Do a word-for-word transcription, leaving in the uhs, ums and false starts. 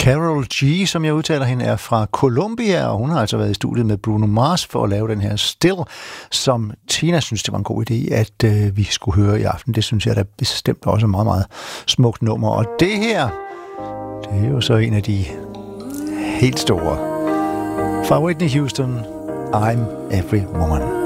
Carol G, som jeg udtaler hende, er fra Colombia, og hun har altså været i studiet med Bruno Mars for at lave den her Still, som Tina synes, det var en god idé, at øh, vi skulle høre i aften. Det synes jeg da bestemt også er meget, meget smukt nummer. Og det her, det er jo så en af de helt store. Fra Whitney Houston, I'm Every Woman.